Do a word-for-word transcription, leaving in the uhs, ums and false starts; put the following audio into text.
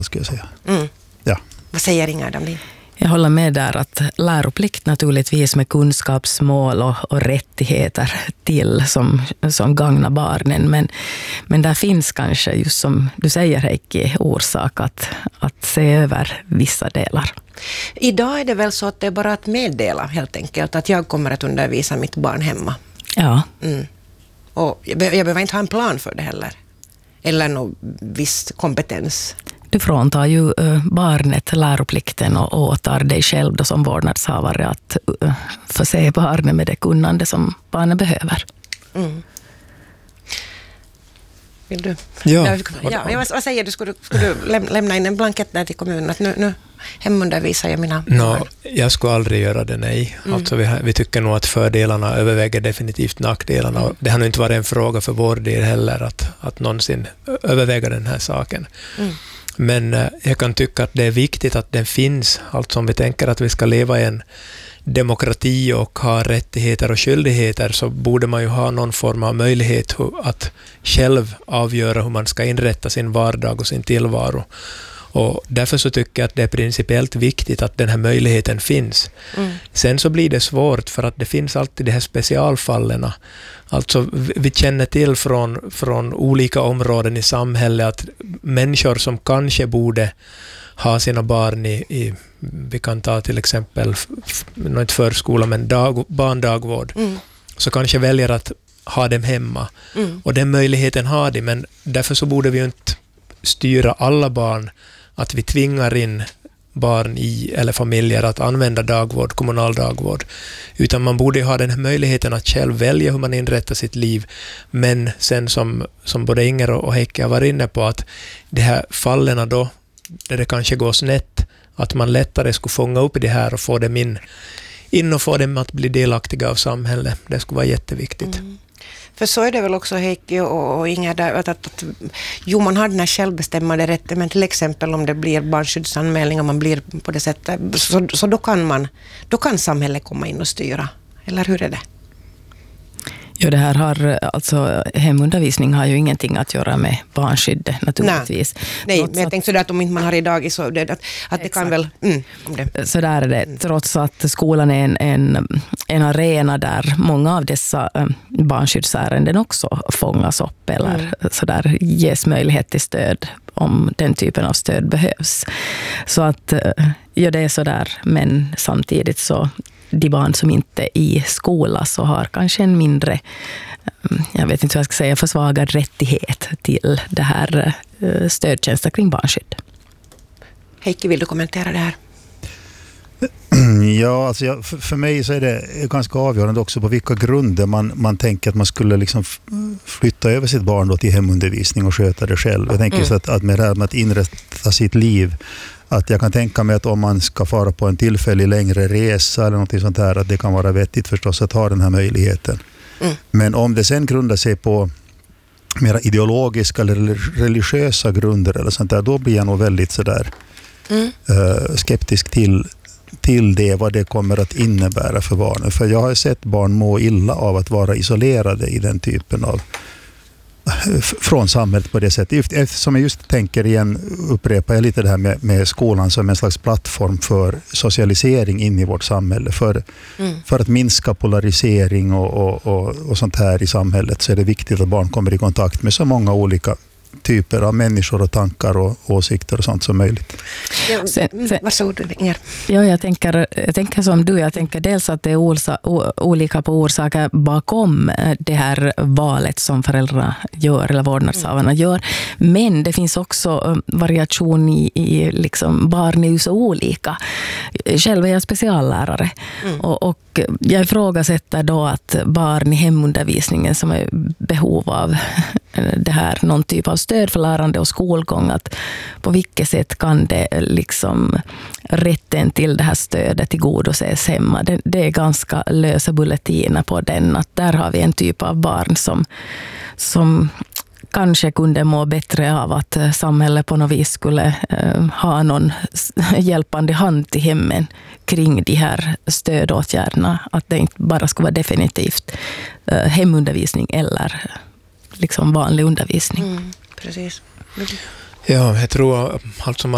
ska jag säga. Mm. Ja. Vad säger Inger Damlin? Jag håller med där att läroplikt naturligtvis med kunskapsmål och, och rättigheter till som, som gagnar barnen. Men, men där finns kanske, just som du säger Heikki, orsak att, att se över vissa delar. Idag är det väl så att det är bara att meddela helt enkelt att jag kommer att undervisa mitt barn hemma. Ja. Mm. Och jag, be- jag behöver inte ha en plan för det heller. Eller någon viss kompetens. Du fråntar ju uh, barnet läroplikten och åtar dig själv då som vårdnadshavare att uh, förse barnet med det kunnande som barnet behöver. Mm. Vill du? Ja. ja vad, vad säger du? Skulle, skulle du läm- lämna in en blankett där till kommunen att nu, nu hemundervisar jag mina no, barn? Jag skulle aldrig göra det, nej. Mm. Alltså vi, vi tycker nog att fördelarna överväger definitivt nackdelarna. Mm. Det har nog inte varit en fråga för vår del heller att, att någonsin överväga den här saken. Mm. Men eh, jag kan tycka att det är viktigt att den finns. Alltså om vi tänker att vi ska leva i en demokrati och ha rättigheter och skyldigheter, så borde man ju ha någon form av möjlighet att själv avgöra hur man ska inrätta sin vardag och sin tillvaro. Och därför så tycker jag att det är principiellt viktigt att den här möjligheten finns. Mm. Sen så blir det svårt för att det finns alltid de här specialfallen. Alltså vi känner till från, från olika områden i samhället att människor som kanske borde ha sina barn i, i vi kan ta till exempel inte förskola men dag, barndagvård, mm. så kanske väljer att ha dem hemma. Mm. Och den möjligheten har de, men därför så borde vi ju inte styra alla barn att vi tvingar in barn i eller familjer att använda dagvård, kommunal dagvård. Utan man borde ha den här möjligheten att själv välja hur man inrättar sitt liv. Men sen som, som både Inger och Heikki har varit inne på, att de här fallen då, där det kanske går snett, att man lättare skulle fånga upp det här och få dem in, in och få dem att bli delaktiga av samhället. Det skulle vara jätteviktigt. Mm. För så är det väl också Heikki och, och Inger där, att, att, att jo, man har den här självbestämmande rätten, men till exempel om det blir barnskyddsanmälning och man blir på det sättet, så, så då kan man, då kan samhället komma in och styra. Eller hur är det? Ja, det här har, alltså hemundervisning har ju ingenting att göra med barnskydd naturligtvis. Nej, Nej men jag tänkte sådär att om inte man har idag så det, att, att det kan väl... Mm, om det. Så där är det, mm. trots att skolan är en, en, en arena där många av dessa barnskyddsärenden också fångas upp eller mm. så där ges möjlighet till stöd om den typen av stöd behövs. Så att, ja det är så där, men samtidigt så de barn som inte är i skola så har kanske en mindre, jag vet inte hur jag ska säga, försvagad rättighet till det här stödtjänsten kring barnskydd. Heikki, vill du kommentera det här? Ja, alltså jag, för, för mig så är det ganska avgörande också på vilka grunder man, man tänker att man skulle liksom flytta över sitt barn då till hemundervisning och sköta det själv. Jag tänker mm. så att, att med det här med att inrätta sitt liv, att jag kan tänka mig att om man ska fara på en tillfällig längre resa eller något sånt här, att det kan vara vettigt förstås att ha den här möjligheten. Mm. Men om det sen grundar sig på mera ideologiska eller religiösa grunder eller sånt där, då blir jag nog väldigt sådär mm. uh, skeptisk till, till det, vad det kommer att innebära för barnen. För jag har sett barn må illa av att vara isolerade i den typen av från samhället på det sättet. Eftersom jag just tänker igen, upprepar jag lite det här med, med skolan som en slags plattform för socialisering in i vårt samhälle. För, mm. för att minska polarisering och, och, och, och sånt här i samhället, så är det viktigt att barn kommer i kontakt med så många olika typer av människor och tankar och åsikter och sånt som möjligt. Ja, sen, sen, varsågod, Inger. Ja, jag tänker, jag tänker som du. Jag tänker dels att det är orsa, o, olika på orsaker bakom det här valet som föräldrarna gör eller vårdnadshavarna gör. Men det finns också variation i, i liksom, barn är ju så olika. Själv är jag speciallärare mm. och, och jag ifrågasätter då att barn i hemundervisningen som är behov av det här, någon typ av stöd för lärande och skolgång, att på vilket sätt kan det liksom rätten till det här stödet tillgodoses hemma. Det, det är ganska lösa bulletiner på den, att där har vi en typ av barn som, som kanske kunde må bättre av att samhället på något vis skulle eh, ha någon hjälpande hand till hemmen kring de här stödåtgärderna. Att det inte bara skulle vara definitivt eh, hemundervisning eller liksom vanlig undervisning. Mm, precis. Mm. Ja, jag tror alltså man